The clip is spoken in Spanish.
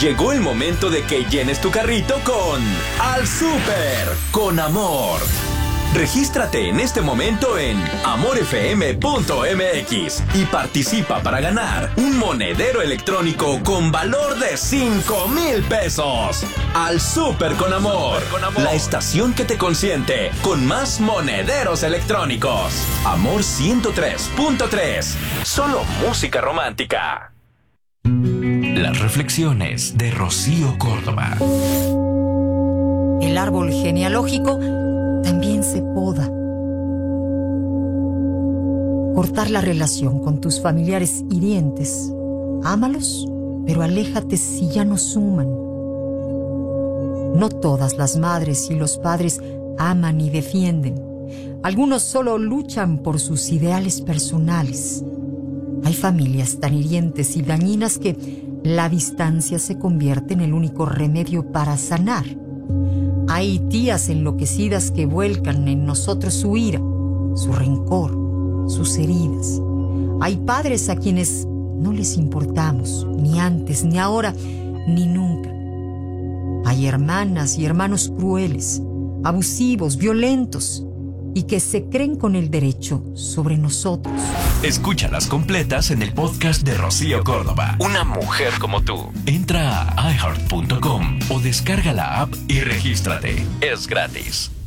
Llegó el momento de que llenes tu carrito con Al Súper con Amor. Regístrate en este momento en amorfm.mx y participa para ganar un monedero electrónico con valor de 5,000 pesos. Al Súper con Amor, la estación que te consiente con más monederos electrónicos. Amor 103.3, solo música romántica. Las reflexiones de Rocío Córdoba. El árbol genealógico también se poda. Cortar la relación con tus familiares hirientes. Ámalos, pero aléjate si ya no suman. No todas las madres y los padres aman y defienden. Algunos solo luchan por sus ideales personales. Hay familias tan hirientes y dañinas que la distancia se convierte en el único remedio para sanar. Hay tías enloquecidas que vuelcan en nosotros su ira, su rencor, sus heridas. Hay padres a quienes no les importamos, ni antes, ni ahora, ni nunca. Hay hermanas y hermanos crueles, abusivos, violentos, y que se creen con el derecho sobre nosotros. Escúchalas completas en el podcast de Rocío Córdoba. Una mujer como tú. Entra a iHeart.com o descarga la app y regístrate. Es gratis.